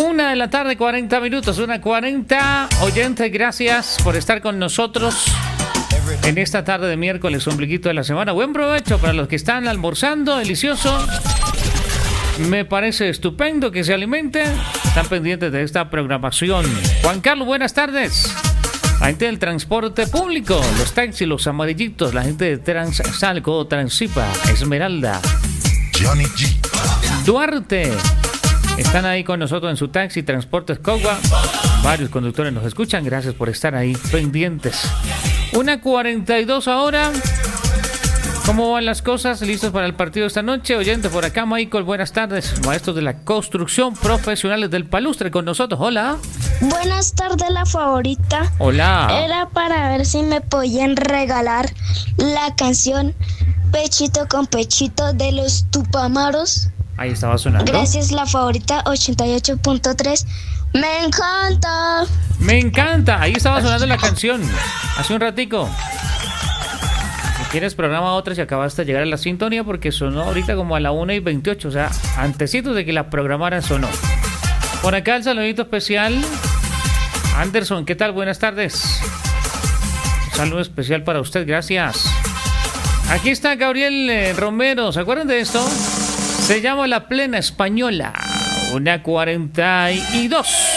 1:40 p.m, 1:40. Oyentes, gracias por estar con nosotros en esta tarde de miércoles, ombliguito de la semana. Buen provecho para los que están almorzando, delicioso. Me parece estupendo que se alimenten. Están pendientes de esta programación. Juan Carlos, buenas tardes. La gente del transporte público, los taxis, los amarillitos, la gente de Transalco, Transipa, Esmeralda, Johnny G. Duarte, están ahí con nosotros en su taxi, Transportes Cogua. Varios conductores nos escuchan, gracias por estar ahí pendientes. 1:42 ahora. ¿Cómo van las cosas? ¿Listos para el partido esta noche? Oyente por acá, Michael, buenas tardes. Maestros de la construcción, profesionales del palustre con nosotros. Hola. Buenas tardes, la favorita. Hola. Era para ver si me podían regalar la canción Pechito con Pechito de los Tupamaros. Ahí estaba sonando. Gracias, la favorita 88.3. Me encanta. Me encanta. Ahí estaba sonando la canción hace un ratico. Si quieres programa otra si acabaste de llegar a la sintonía, porque sonó ahorita como a la 1:28, o sea, antecitos de que la programara sonó. Por acá el saludito especial. Anderson, ¿qué tal? Buenas tardes. Un saludo especial para usted, gracias. Aquí está Gabriel Romero, ¿se acuerdan de esto? Se llama La Plena Española. 1:42.